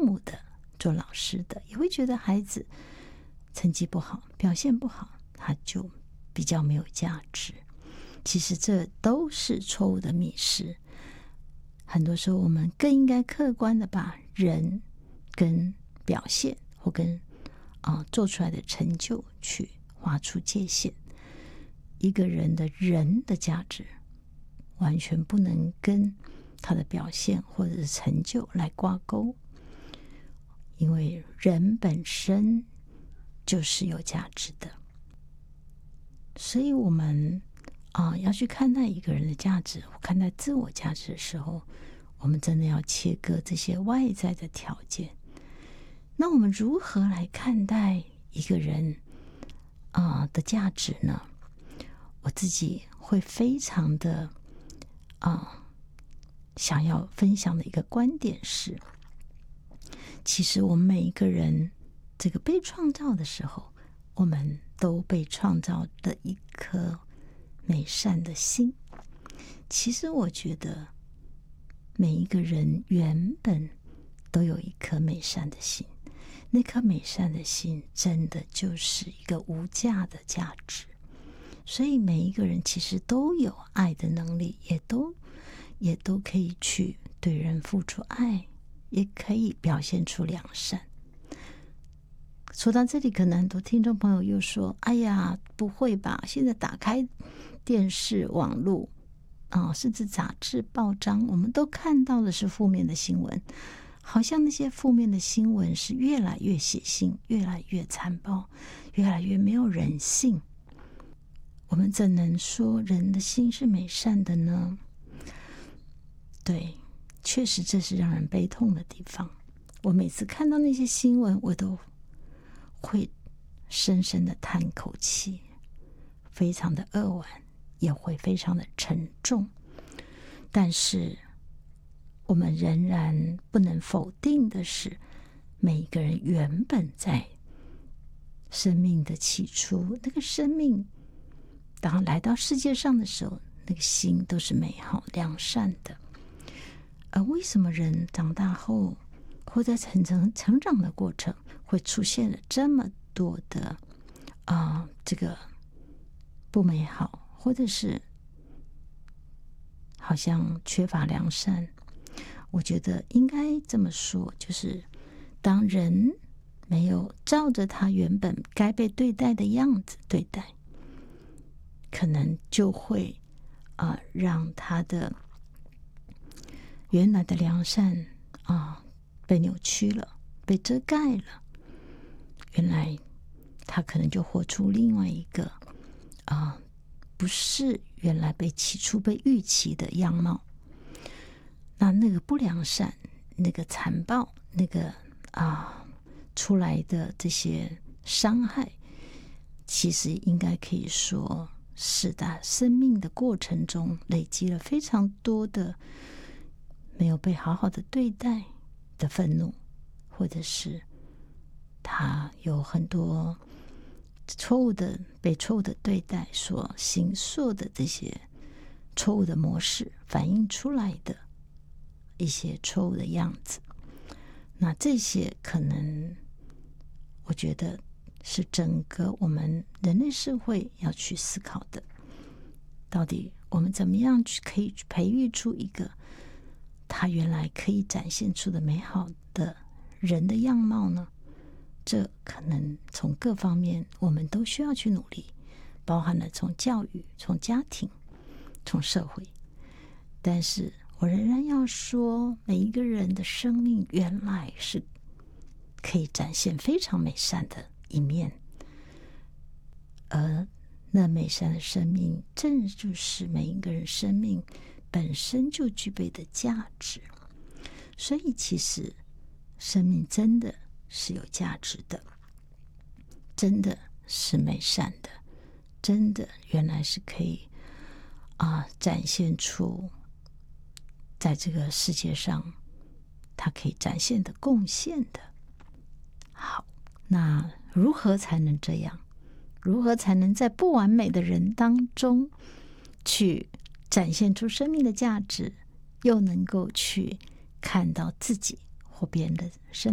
母的、做老师的，也会觉得孩子成绩不好、表现不好，他就比较没有价值。其实这都是错误的迷失。很多时候我们更应该客观的把人跟表现或跟做出来的成就去划出界限。一个人的价值完全不能跟他的表现或者是成就来挂钩，因为人本身就是有价值的。所以我们要去看待一个人的价值，看待自我价值的时候，我们真的要切割这些外在的条件。那我们如何来看待一个人的价值呢？我自己会非常的想要分享的一个观点是，其实我们每一个人这个被创造的时候，我们都被创造的一颗美善的心。其实我觉得每一个人原本都有一颗美善的心，那颗美善的心真的就是一个无价的价值。所以每一个人其实都有爱的能力，也都可以去对人付出爱，也可以表现出良善。说到这里，可能很多听众朋友又说，哎呀，不会吧，现在打开电视网络甚至杂志报章，我们都看到的是负面的新闻，好像那些负面的新闻是越来越血腥，越来越残暴，越来越没有人性。我们怎能说人的心是美善的呢？对，确实这是让人悲痛的地方。我每次看到那些新闻，我都会深深的叹口气，非常的扼腕，也会非常的沉重。但是我们仍然不能否定的是，每一个人原本在生命的起初，那个生命当来到世界上的时候，那个心都是美好良善的。而为什么人长大后或在成长的过程会出现了这么多的这个不美好，或者是好像缺乏良善？我觉得应该这么说，就是当人没有照着他原本该被对待的样子对待，可能就会让他的原来的良善被扭曲了，被遮盖了。原来他可能就活出另外一个不是原来起初被预期的样貌。那个不良善，那个残暴，那个出来的这些伤害，其实应该可以说是在生命的过程中累积了非常多的没有被好好的对待的愤怒，或者是他有很多被错误的对待所形塑的这些错误的模式反映出来的一些错误的样子。那这些可能我觉得是整个我们人类社会要去思考的，到底我们怎么样可以培育出一个他原来可以展现出的美好的人的样貌呢？这可能从各方面我们都需要去努力，包含了从教育、从家庭、从社会。但是我仍然要说，每一个人的生命原来是可以展现非常美善的一面，而那美善的生命正就是每一个人生命本身就具备的价值。所以其实生命真的是有价值的，真的是美善的，真的原来是可以展现出在这个世界上它可以展现的贡献的。好，那如何才能这样？如何才能在不完美的人当中去展现出生命的价值，又能够去看到自己或别人的生命